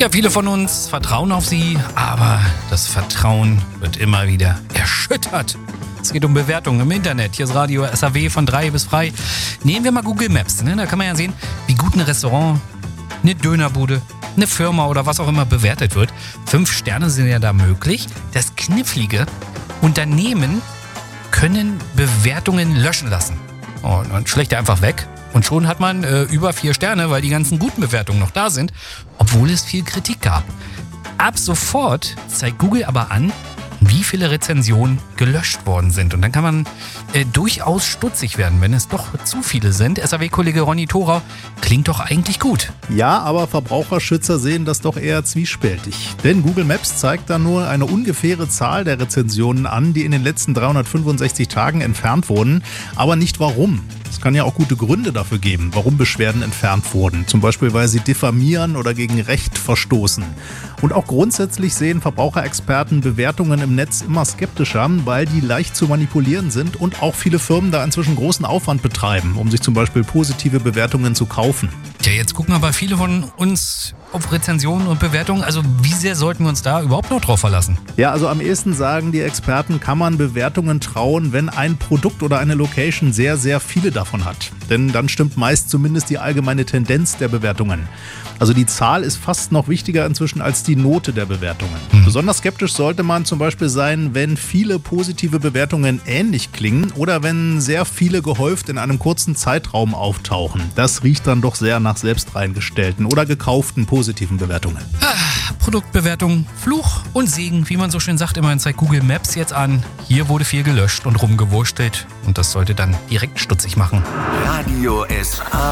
Ja, viele von uns vertrauen auf sie, aber das Vertrauen wird immer wieder erschüttert. Es geht um Bewertungen im Internet. Hier ist Radio SAW von 3 bis frei. Nehmen wir mal Google Maps. Ne? Da kann man ja sehen, wie gut ein Restaurant, eine Dönerbude, eine Firma oder was auch immer bewertet wird. 5 Sterne sind ja da möglich. Das Knifflige: Unternehmen können Bewertungen löschen lassen. Und dann schlägt er einfach weg. Und schon hat man über 4 Sterne, weil die ganzen guten Bewertungen noch da sind, obwohl es viel Kritik gab. Ab sofort zeigt Google aber an, wie viele Rezensionen gelöscht worden sind. Und dann kann man durchaus stutzig werden, wenn es doch zu viele sind. SAW-Kollege Ronny Thorau, klingt doch eigentlich gut. Ja, aber Verbraucherschützer sehen das doch eher zwiespältig. Denn Google Maps zeigt da nur eine ungefähre Zahl der Rezensionen an, die in den letzten 365 Tagen entfernt wurden, aber nicht warum. Es kann ja auch gute Gründe dafür geben, warum Beschwerden entfernt wurden. Zum Beispiel, weil sie diffamieren oder gegen Recht verstoßen. Und auch grundsätzlich sehen Verbraucherexperten Bewertungen im Netz immer skeptischer, weil die leicht zu manipulieren sind und auch viele Firmen da inzwischen großen Aufwand betreiben, um sich zum Beispiel positive Bewertungen zu kaufen. Ja, jetzt gucken aber viele von uns auf Rezensionen und Bewertungen. Also wie sehr sollten wir uns da überhaupt noch drauf verlassen? Ja, also am ehesten sagen die Experten, kann man Bewertungen trauen, wenn ein Produkt oder eine Location sehr, sehr viele davon hat. Denn dann stimmt meist zumindest die allgemeine Tendenz der Bewertungen. Also die Zahl ist fast noch wichtiger inzwischen als die Note der Bewertungen. Besonders skeptisch sollte man zum Beispiel sein, wenn viele positive Bewertungen ähnlich klingen oder wenn sehr viele gehäuft in einem kurzen Zeitraum auftauchen. Das riecht dann doch sehr nach selbst reingestellten oder gekauften positiven Bewertungen. Produktbewertung, Fluch und Segen, wie man so schön sagt. Immerhin zeigt Google Maps jetzt an, hier wurde viel gelöscht und rumgewurstelt. Und das sollte dann direkt stutzig machen. Radio SAW.